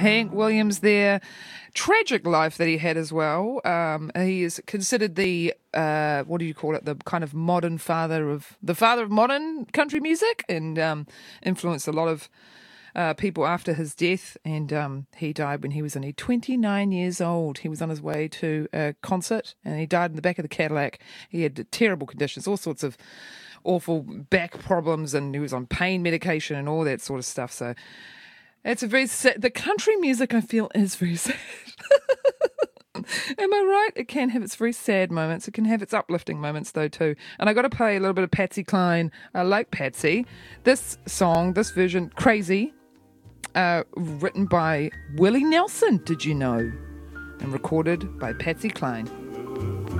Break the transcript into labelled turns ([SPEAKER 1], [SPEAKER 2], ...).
[SPEAKER 1] Hank Williams there. Tragic life that he had as well. He is considered the, what do you call it, the kind of modern father of modern country music, and influenced a lot of people after his death. And he died when he was only 29 years old. He was on his way to a concert and he died in the back of the Cadillac. He had terrible conditions, all sorts of awful back problems, and he was on pain medication and all that sort of stuff. So it's a very sad, the country music, I feel, is very sad. Am I right? It can have its very sad moments. It can have its uplifting moments, though, too. And I got to play a little bit of Patsy Cline. I like Patsy. This song, this version, Crazy, written by Willie Nelson, did you know? And recorded by Patsy Cline.